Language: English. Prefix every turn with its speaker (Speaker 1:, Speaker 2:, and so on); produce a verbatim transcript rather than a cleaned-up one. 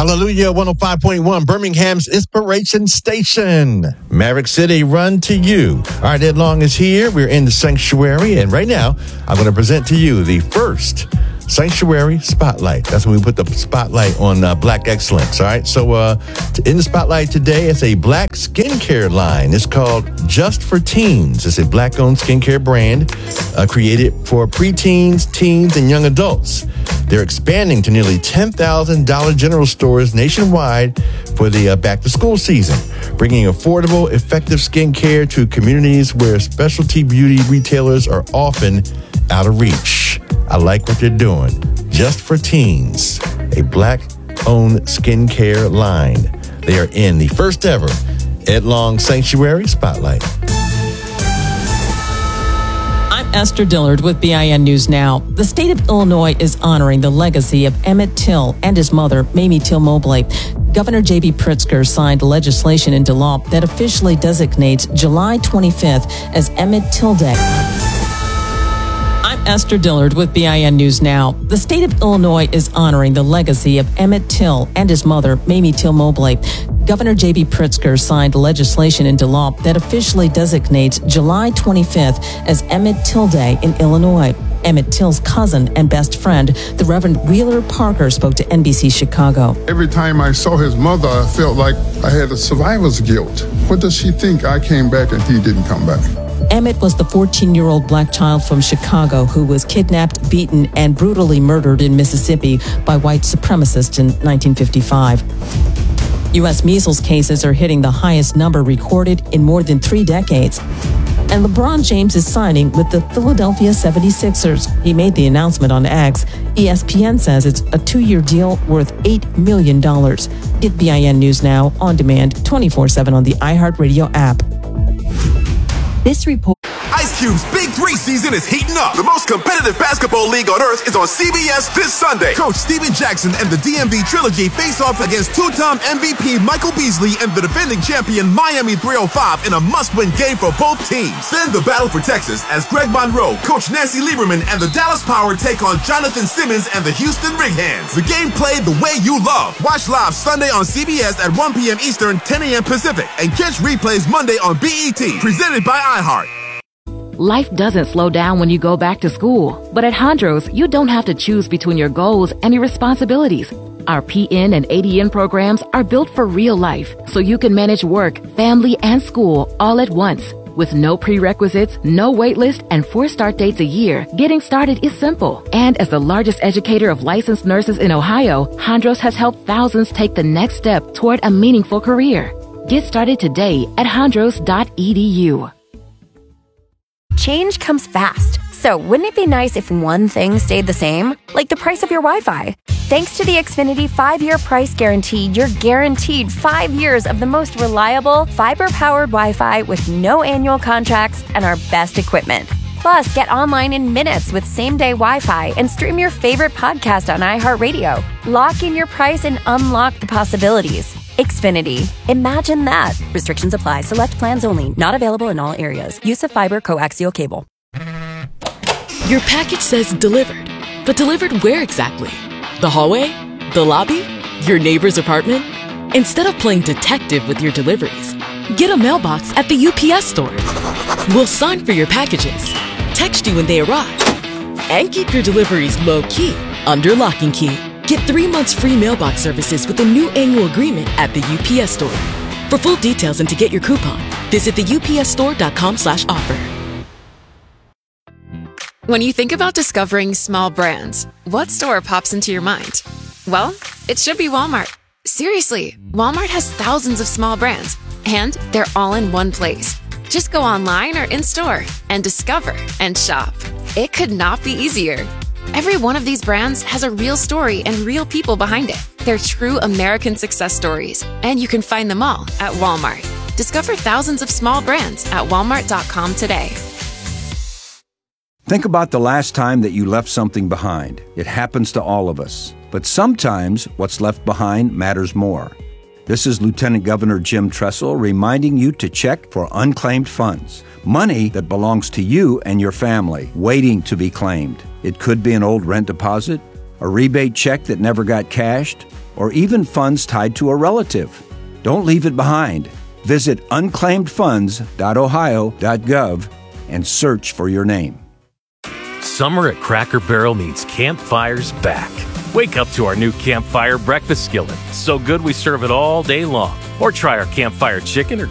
Speaker 1: Hallelujah, one oh five point one, Birmingham's Inspiration Station. Maverick City, run to you. All right, Ed Long is here. We're in the sanctuary, and right now, I'm going to present to you the first Sanctuary Spotlight. That's when we put the spotlight on uh, Black excellence, all right? So uh, in the spotlight today, it's a Black skincare line. It's called Just for Teens. It's a Black-owned skincare brand uh, created for preteens, teens, and young adults. They're expanding to nearly ten thousand Dollar General stores nationwide for the uh, back-to-school season, bringing affordable, effective skincare to communities where specialty beauty retailers are often out of reach. I like what they're doing. Just for Teens, a Black-owned skincare line. They are in the first ever Ed Long Sanctuary Spotlight.
Speaker 2: I'm Esther Dillard with B I N News Now. The state of Illinois is honoring the legacy of Emmett Till and his mother, Mamie Till Mobley. Governor J B Pritzker signed legislation into law that officially designates July twenty-fifth as Emmett Till Day. I'm Esther Dillard with B I N News Now. The state of Illinois is honoring the legacy of Emmett Till and his mother, Mamie Till Mobley. Governor J B Pritzker signed legislation into law that officially designates July twenty-fifth as Emmett Till Day in Illinois. Emmett Till's cousin and best friend, the Reverend Wheeler Parker, spoke to N B C Chicago.
Speaker 3: Every time I saw his mother, I felt like I had a survivor's guilt. What does she think? I came back and he didn't come back.
Speaker 2: Emmett was the fourteen-year-old black child from Chicago who was kidnapped, beaten, and brutally murdered in Mississippi by white supremacists in nineteen fifty-five. U S measles cases are hitting the highest number recorded in more than three decades. And LeBron James is signing with the Philadelphia seventy-sixers. He made the announcement on X. E S P N says it's a two-year deal worth eight million dollars. Get B I N News Now on demand twenty-four seven on the iHeartRadio app. This report.
Speaker 4: Ice Cube's Big Three season is heating up. The most competitive basketball league on earth is on C B S this Sunday. Coach Steven Jackson and the D M V Trilogy face off against two-time M V P Michael Beasley and the defending champion Miami three oh five in a must-win game for both teams. Then the battle for Texas as Greg Monroe, Coach Nancy Lieberman, and the Dallas Power take on Jonathan Simmons and the Houston Rig-Hands. The game played the way you love. Watch live Sunday on C B S at one p.m. Eastern, ten a.m. Pacific, and catch replays Monday on B E T, presented by iHeart.
Speaker 5: Life doesn't slow down when you go back to school. But at Hondros, you don't have to choose between your goals and your responsibilities. Our P N and A D N programs are built for real life, so you can manage work, family, and school all at once. With no prerequisites, no wait list, and four start dates a year, getting started is simple. And as the largest educator of licensed nurses in Ohio, Hondros has helped thousands take the next step toward a meaningful career. Get started today at hondros dot e d u.
Speaker 6: Change comes fast, so wouldn't it be nice if one thing stayed the same? Like the price of your Wi-Fi. Thanks to the Xfinity five-year price guarantee, you're guaranteed five years of the most reliable, fiber-powered Wi-Fi with no annual contracts and our best equipment. Plus, get online in minutes with same-day Wi-Fi and stream your favorite podcast on iHeartRadio. Lock in your price and unlock the possibilities. Xfinity. Imagine that. Restrictions apply. Select plans only. Not available in all areas. Use of fiber coaxial cable.
Speaker 7: Your package says delivered. But delivered where exactly? The hallway? The lobby? Your neighbor's apartment? Instead of playing detective with your deliveries, get a mailbox at the U P S store. We'll sign for your packages, text you when they arrive, and keep your deliveries low-key under lock and key. Get three months free mailbox services with a new annual agreement at the U P S store. For full details and to get your coupon, visit the U P S store dot com slash offer.
Speaker 8: When you think about discovering small brands, what store pops into your mind? Well, it should be Walmart. Seriously, Walmart has thousands of small brands, and they're all in one place. Just go online or in-store and discover and shop. It could not be easier. Every one of these brands has a real story and real people behind it. They're true American success stories, and you can find them all at Walmart. Discover thousands of small brands at walmart dot com today.
Speaker 9: Think about the last time that you left something behind. It happens to all of us. But sometimes what's left behind matters more. This is Lieutenant Governor Jim Tressel reminding you to check for unclaimed funds. Money that belongs to you and your family, waiting to be claimed. It could be an old rent deposit, a rebate check that never got cashed, or even funds tied to a relative. Don't leave it behind. Visit unclaimed funds dot ohio dot gov and search for your name.
Speaker 10: Summer at Cracker Barrel means campfires back. Wake up to our new Campfire breakfast skillet. So good we serve it all day long. Or try our Campfire chicken or